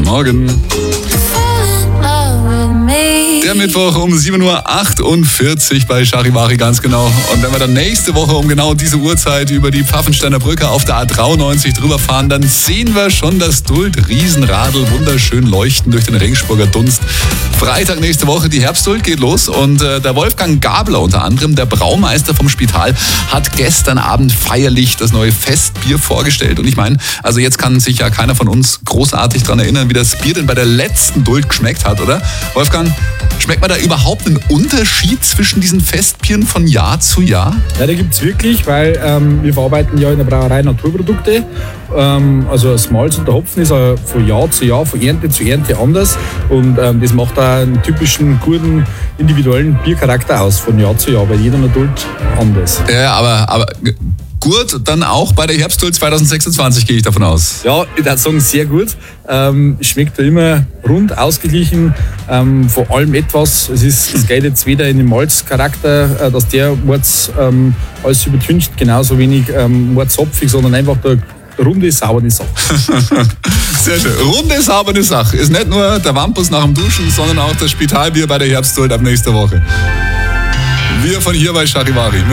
Morgen. Der Mittwoch um 7.48 Uhr bei Charivari, ganz genau. Und wenn wir dann nächste Woche um genau diese Uhrzeit über die Pfaffensteiner Brücke auf der A93 drüber fahren, dann sehen wir schon das Duld-Riesenradl wunderschön leuchten durch den Regensburger Dunst. Freitag nächste Woche, die Herbstduld geht los und der Wolfgang Gabler unter anderem, der Braumeister vom Spital, hat gestern Abend feierlich das neue Festbier vorgestellt. Und ich meine, also jetzt kann sich ja keiner von uns großartig daran erinnern, wie das Bier denn bei der letzten Duld geschmeckt hat, oder? Wolfgang, schmeckt man da überhaupt einen Unterschied zwischen diesen Festbieren von Jahr zu Jahr? Ja, da gibt es wirklich, weil wir verarbeiten ja in der Brauerei Naturprodukte. Also das Malz und der Hopfen ist von Jahr zu Jahr, von Ernte zu Ernte anders. Und das macht auch einen typischen, guten, individuellen Biercharakter aus von Jahr zu Jahr, bei jeder Duld anders. Ja, aber gut, dann auch bei der Herbstduld 2026 gehe ich davon aus. Ja, ich würde sagen, sehr gut. Schmeckt da immer rund, ausgeglichen, von allem etwas. Es geht jetzt weder in den Malzcharakter, dass der alles übertüncht, genauso wenig mordzopfig, sondern einfach der runde, saubere Sache. Sehr schön. Runde, saubere Sache. Ist nicht nur der Wampus nach dem Duschen, sondern auch das Spitalbier bei der Herbstduld ab nächster Woche. Wir von hier bei Charivari.